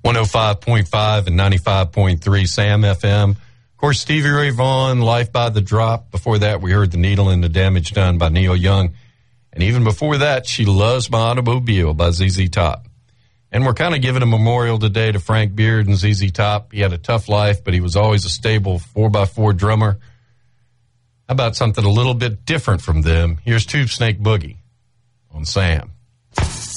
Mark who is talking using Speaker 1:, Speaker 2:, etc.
Speaker 1: 105.5 and 95.3 Sam FM. Of course, Stevie Ray Vaughan, Life by the Drop. Before that, we heard The Needle and the Damage Done by Neil Young. And even before that, She Loves My Automobile by ZZ Top. And we're kind of giving a memorial today to Frank Beard and ZZ Top. He had a tough life, but he was always a stable 4x4 drummer. How about something a little bit different from them? Here's Tube Snake Boogie on Sam.